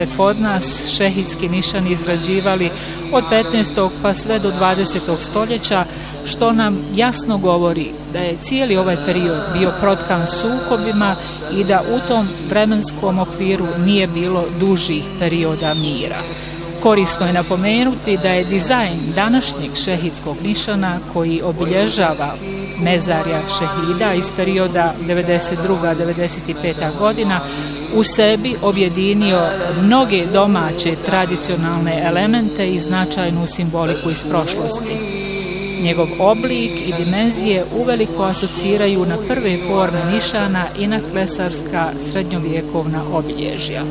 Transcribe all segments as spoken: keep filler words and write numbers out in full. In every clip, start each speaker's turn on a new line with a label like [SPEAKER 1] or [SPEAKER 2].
[SPEAKER 1] Kod nas šehidski nišani izrađivali od petnaestog pa sve do dvadesetog stoljeća, što nam jasno govori da je cijeli ovaj period bio protkan sukobima i da u tom vremenskom okviru nije bilo dužih perioda mira. Korisno je napomenuti da je dizajn današnjeg šehidskog nišana koji obilježava mezarja šehida iz perioda devedeset druga do devedeset peta godina u sebi objedinio mnoge domaće tradicionalne elemente i značajnu simboliku iz prošlosti. Njegov oblik i dimenzije uveliko asociraju na prve forme nišana i na klesarska srednjovjekovna obilježja.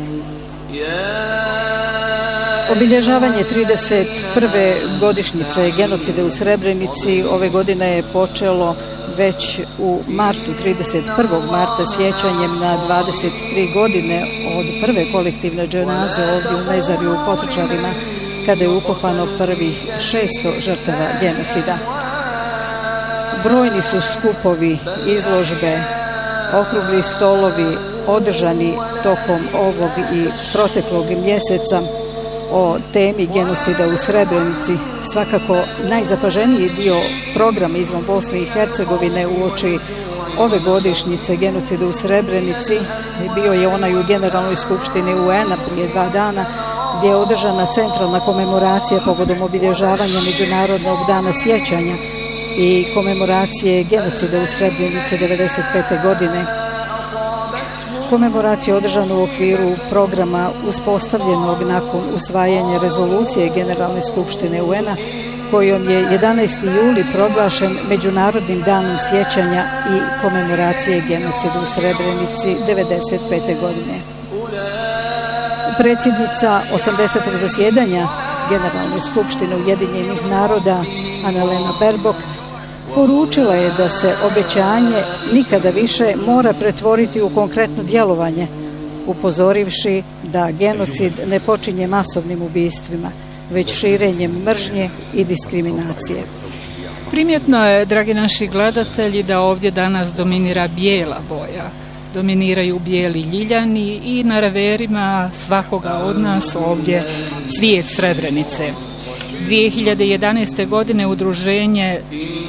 [SPEAKER 2] Obilježavanje trideset prve godišnjice genocida u Srebrenici ove godine je počelo već u martu, trideset prvog marta, sjećanjem na dvadeset tri godine od prve kolektivne dženaze ovdje u mezarju u Potočarima, kada je ukopano prvih šesto žrtava genocida. Brojni su skupovi, izložbe, okrugli stolovi održani tokom ovog i proteklog mjeseca o temi genocida u Srebrenici. Svakako najzapaženiji dio programa izvan Bosne i Hercegovine uoči ove godišnjice genocida u Srebrenici bio je onaj u Generalnoj skupštini U N-a prije dva dana, gdje je održana centralna komemoracija povodom obilježavanja Međunarodnog dana sjećanja i komemoracije genocida u Srebrenici devedeset pete godine. Komemoracija je održana u okviru programa uspostavljenog nakon usvajanja rezolucije Generalne skupštine U N-a, kojom je jedanaesti juli proglašen Međunarodnim danom sjećanja i komemoracije genocida u Srebrenici devedeset pete godine. Predsjednica osamdesetog zasjedanja Generalne skupštine Ujedinjenih naroda Annalena Baerbock poručila je da se obećanje nikada više mora pretvoriti u konkretno djelovanje, upozorivši da genocid ne počinje masovnim ubistvima, već širenjem mržnje i diskriminacije.
[SPEAKER 1] Primjetno je, dragi naši gledatelji, da ovdje danas dominira bijela boja. Dominiraju bijeli ljiljani i na reverima svakoga od nas ovdje cvijet Srebrenice. dvije hiljade jedanaeste. godine udruženje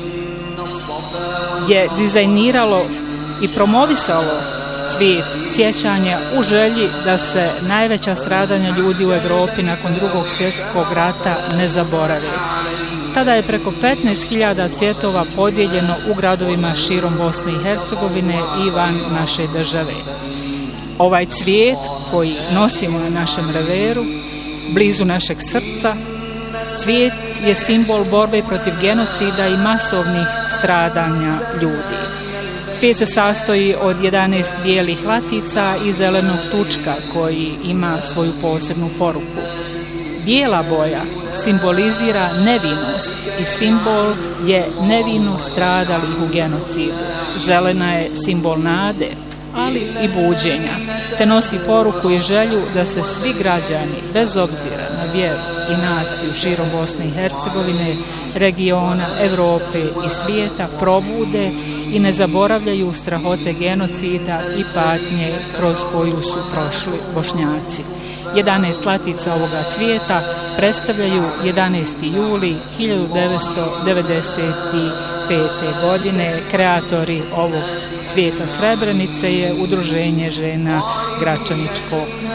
[SPEAKER 1] je dizajniralo i promovisalo cvijet sjećanja u želji da se najveća stradanja ljudi u Europi nakon drugog svjetskog rata ne zaborave. Tada je preko petnaest hiljada cvjetova podijeljeno u gradovima širom Bosne i Hercegovine i van naše države. Ovaj cvijet koji nosimo na našem reveru, blizu našeg srca, cvijet je simbol borbe protiv genocida i masovnih stradanja ljudi. Cvijet se sastoji od jedanaest bijelih latica i zelenog tučka koji ima svoju posebnu poruku. Bijela boja simbolizira nevinost i simbol je nevino stradalih u genocidu. Zelena je simbol nade, ali i buđenja, te nosi poruku i želju da se svi građani, bez obzira na vjeru i naciju širom Bosne i Hercegovine, regiona, Europe i svijeta, probude i ne zaboravljaju strahote genocida i patnje kroz koju su prošli Bošnjaci. jedanaest latica ovoga cvijeta predstavljaju jedanaesti juli hiljadu devetsto devedeset pete. godine. Kreatori ovog cvijeta Srebrenice je Udruženje žena Gračaničkog